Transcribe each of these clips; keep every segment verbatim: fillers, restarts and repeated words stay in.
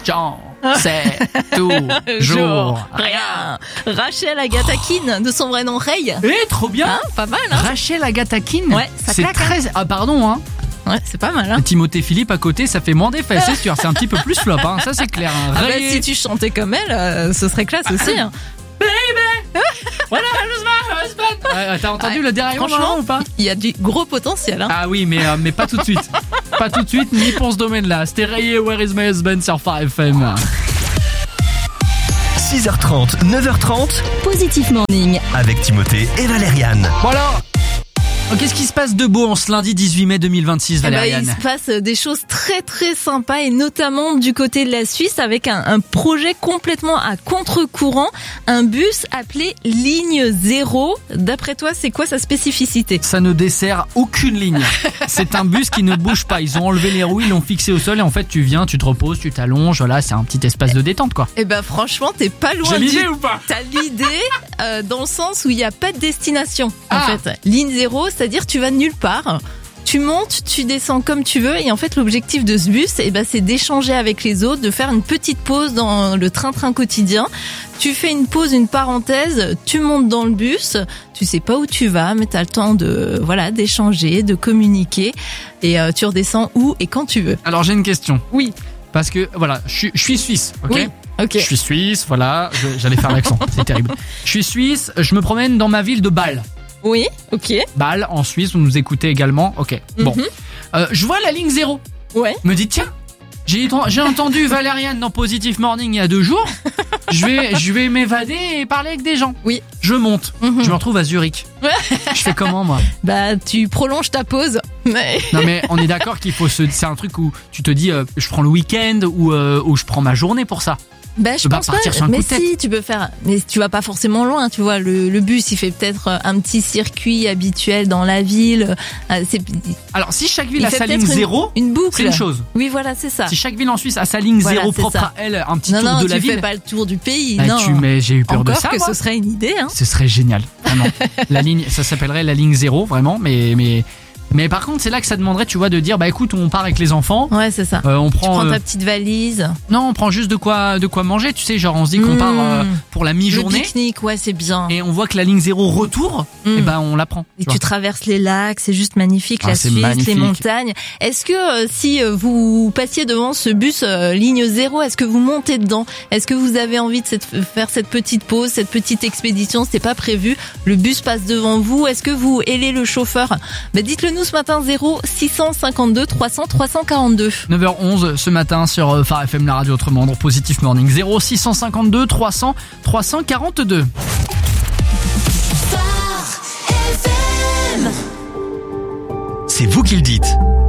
J'en sais toujours rien. Rachel Agatha Keane, de son vrai nom Ray. Eh, trop bien. Hein, pas mal, hein. Rachel Agatha Keane. Ouais, ça c'est claque, très. Ah, pardon, hein. Ouais, c'est pas mal, hein. Timothée Philippe à côté, ça fait moins d'effets, c'est sûr. C'est un petit peu plus flop, hein. Ça, c'est clair. Hein. Ah bah, Ray... si tu chantais comme elle, euh, ce serait classe aussi, hein. Baby, voilà, my husband. Ouais, t'as entendu Ouais, le déraillement franchement, ou pas? Il y a du gros potentiel, hein. Ah oui, mais, euh, mais pas tout de suite. Pas tout de suite, ni pour ce domaine-là. C'était Ray et Where is my husband sur Phare F M. six heures trente, neuf heures trente, Positif Morning. avec Timothée et Valériane. Bon alors, qu'est-ce qui se passe de beau en ce lundi dix-huit mai deux mille vingt-six, Eh ben, Valériane? il se passe des choses très très sympas et notamment du côté de la Suisse avec un, un projet complètement à contre-courant, un bus appelé Ligne Zéro. D'après toi, c'est quoi sa spécificité? Ça ne dessert aucune ligne. C'est un bus qui ne bouge pas. Ils ont enlevé les roues, ils l'ont fixé au sol et en fait tu viens, tu te reposes, tu t'allonges. Voilà, c'est un petit espace de détente, quoi. Eh ben franchement, t'es pas loin J'ai du... l'idée ou pas? T'as l'idée euh, dans le sens où il n'y a pas de destination. En Ah. fait, ligne zéro, c'est-à-dire tu vas nulle part. Tu montes, tu descends comme tu veux et en fait l'objectif de ce bus, eh ben, c'est d'échanger avec les autres, de faire une petite pause dans le train-train quotidien. Tu fais une pause, une parenthèse, tu montes dans le bus, tu sais pas où tu vas, mais t'as le temps de voilà d'échanger, de communiquer et euh, tu redescends où et quand tu veux. Alors j'ai une question. Oui. Parce que voilà, je suis, je suis suisse, ok? Oui. Ok. Je suis suisse, voilà. je- j'allais faire l'accent, c'est terrible. Je suis suisse, je me promène dans ma ville de Bâle. Oui. Ok. Bâle, en Suisse, vous nous écoutez également. Ok. Bon. Mhm. Euh, je vois la ligne zéro. Ouais. Me dit tiens, j'ai j'ai entendu Valériane dans Positive Morning il y a deux jours. Je vais je vais m'évader et parler avec des gens. Oui. Je monte. Mhm. Je me retrouve à Zurich. Je fais comment moi? Bah tu prolonges ta pause. Mais... Non mais on est d'accord qu'il faut se c'est un truc où tu te dis euh, je prends le week-end ou euh, ou je prends ma journée pour ça. Ben, je peux pas pense partir pas, sur un mais coup de tête. si, tu peux faire, mais tu vas pas forcément loin, tu vois, le, le bus, il fait peut-être un petit circuit habituel dans la ville, euh, c'est, Alors si chaque ville il a fait sa ligne peut-être une- zéro, une boucle. c'est une chose. Oui, voilà, c'est ça. Si chaque ville en Suisse a sa ligne Voilà, zéro c'est propre ça. à elle, un petit Non, tour non, de tu la fais ville. pas le tour du pays, Bah, non. tu mais j'ai eu peur Encore de ça que moi. ce serait une idée, hein. Ce serait génial, vraiment. La ligne, ça s'appellerait la ligne zéro, vraiment, mais mais mais par contre, c'est là que ça demanderait, tu vois, de dire bah écoute, on part avec les enfants, Ouais, c'est ça. euh, on Tu prend prends euh, ta petite valise. non, on prend juste de quoi de quoi manger, tu sais, genre on se dit qu'on Mmh. part euh, pour la Le mi-journée pique-nique, ouais, c'est bien. et on voit que la ligne zéro retour, Mmh. et ben on la prend. Et tu vois. tu traverses les lacs, c'est juste magnifique, Ah, la c'est Suisse, magnifique. les montagnes. Est-ce que euh, si euh, vous passiez devant ce bus euh, ligne zéro, est-ce que vous montez dedans? Est-ce que vous avez envie de cette- faire cette petite pause, cette petite expédition? C'était pas prévu. Le bus passe devant vous. Est-ce que vous ailez le chauffeur? Bah, dites-le nous ce matin, zéro six cent cinquante-deux trois cents trois cent quarante-deux. neuf heures onze ce matin sur euh, Phare F M, la radio autrement dans Positive Morning. zéro six cent cinquante-deux trois cents trois cent quarante-deux. C'est vous qui le dites.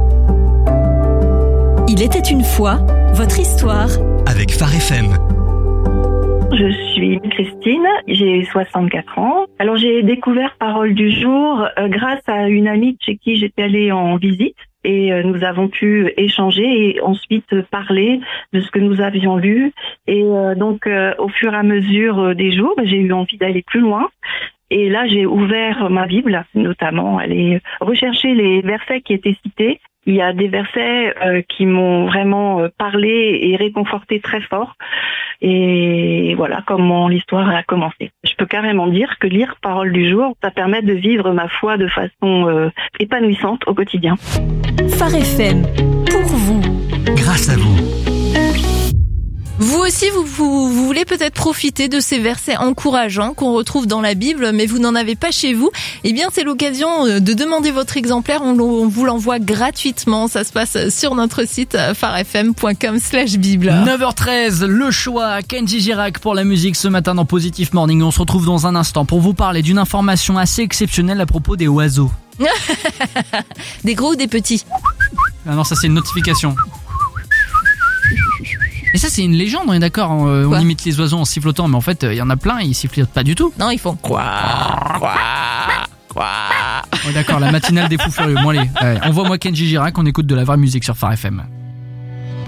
Il était une fois, votre histoire. Avec Phare F M. Je suis Christine, j'ai soixante-quatre ans. Alors j'ai découvert Parole du jour euh, grâce à une amie chez qui j'étais allée en visite et euh, nous avons pu échanger et ensuite euh, parler de ce que nous avions lu. Et euh, donc euh, au fur et à mesure euh, des jours, j'ai eu envie d'aller plus loin. Et là, j'ai ouvert ma Bible, notamment aller rechercher les versets qui étaient cités. Il y a des versets euh, qui m'ont vraiment euh, parlé et réconforté très fort. Et voilà comment l'histoire a commencé. Je peux carrément dire que lire Parole du jour, ça permet de vivre ma foi de façon euh, épanouissante au quotidien. Phare F M, pour vous. Grâce à vous. Vous aussi, vous, vous, vous voulez peut-être profiter de ces versets encourageants qu'on retrouve dans la Bible, mais vous n'en avez pas chez vous. Eh bien, c'est l'occasion de demander votre exemplaire. On, on vous l'envoie gratuitement. Ça se passe sur notre site pharefm point com slash bible. neuf heures treize, le choix, Kenji Girac pour la musique ce matin dans Positive Morning. On se retrouve dans un instant pour vous parler d'une information assez exceptionnelle à propos des oiseaux. Des gros ou des petits? Ah non, ça c'est une notification. Et ça c'est une légende, on est d'accord, on, Quoi on imite les oiseaux en sifflotant, mais en fait il y en a plein, ils sifflotent pas du tout. Non, ils font quoi? Quoi? Quoi? Oh, d'accord, la matinale des fous furieux. Bon allez, euh, envoie-moi Kenji Girac, on écoute de la vraie musique sur Phare F M.